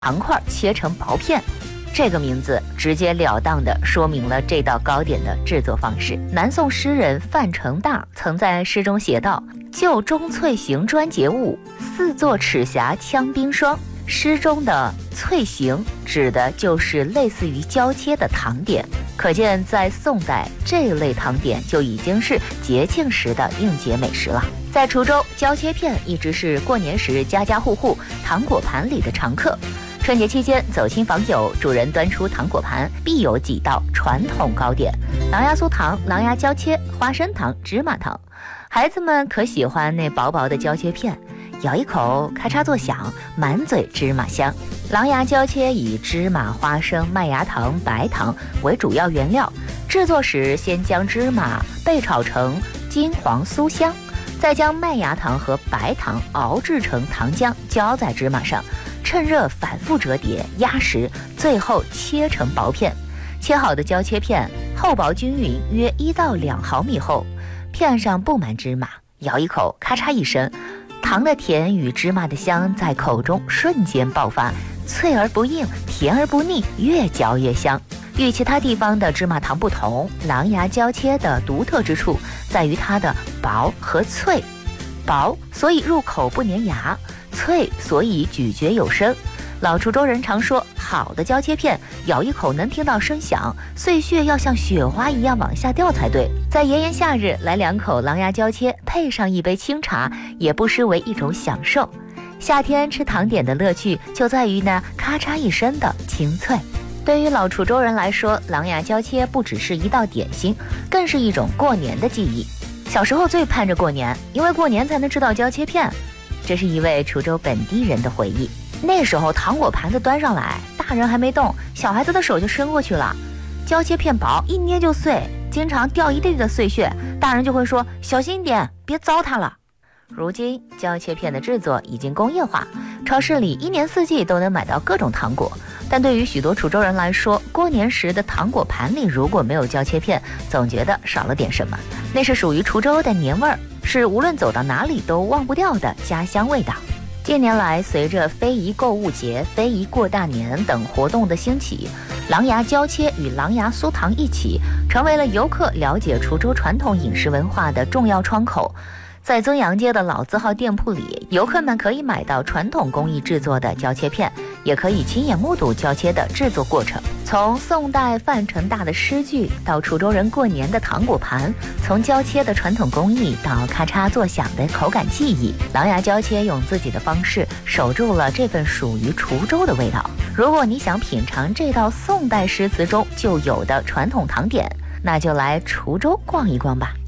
糖块切成薄片。这个名字直截了当地说明了这道糕点的制作方式。南宋诗人范成大曾在诗中写道：“就中翠形专结物，四座齿匣枪冰霜。”诗中的翠形指的就是类似于胶切的糖点，可见在宋代这类糖点就已经是节庆时的应节美食了。在滁州，胶切片一直是过年时家家户户糖果盘里的常客。春节期间走亲访友，主人端出糖果盘，必有几道传统糕点：狼牙酥糖、狼牙胶切、花生糖、芝麻糖。孩子们可喜欢那薄薄的胶切片，咬一口咔嚓作响，满嘴芝麻香。狼牙胶切以芝麻、花生、麦芽糖、白糖为主要原料，制作时先将芝麻焙炒成金黄酥香，再将麦芽糖和白糖熬制成糖浆，浇在芝麻上，趁热反复折叠压实，最后切成薄片。切好的胶切片厚薄均匀，约1到2毫米厚，片上布满芝麻，咬一口咔嚓一声，糖的甜与芝麻的香在口中瞬间爆发，脆而不硬，甜而不腻，越嚼越香。与其他地方的芝麻糖不同，狼牙胶切的独特之处在于它的薄和脆。薄所以入口不粘牙，脆所以咀嚼有声。老滁州人常说，好的胶切片咬一口能听到声响，碎屑要像雪花一样往下掉才对。在炎炎夏日来2口狼牙胶切，配上一杯清茶，也不失为一种享受。夏天吃糖点的乐趣就在于那咔嚓一声的清脆。对于老滁州人来说，狼牙胶切不只是一道点心，更是一种过年的记忆。小时候最盼着过年，因为过年才能吃到胶切片。这是一位滁州本地人的回忆。那时候糖果盘子端上来，大人还没动，小孩子的手就伸过去了，胶切片薄，一捏就碎，经常掉一地的碎屑，大人就会说小心点，别糟蹋了。如今胶切片的制作已经工业化，超市里1年4季都能买到各种糖果，但对于许多滁州人来说，过年时的糖果盘里如果没有胶切片，总觉得少了点什么。那是属于滁州的年味儿，是无论走到哪里都忘不掉的家乡味道。近年来，随着非遗购物节、非遗过大年等活动的兴起，狼牙胶切与狼牙酥糖一起成为了游客了解滁州传统饮食文化的重要窗口。在遵阳街的老字号店铺里，游客们可以买到传统工艺制作的胶切片，也可以亲眼目睹胶切的制作过程。从宋代范成大的诗句到滁州人过年的糖果盘，从胶切的传统工艺到咔嚓作响的口感记忆，狼牙胶切用自己的方式守住了这份属于滁州的味道。如果你想品尝这道宋代诗词中就有的传统糖点，那就来滁州逛一逛吧。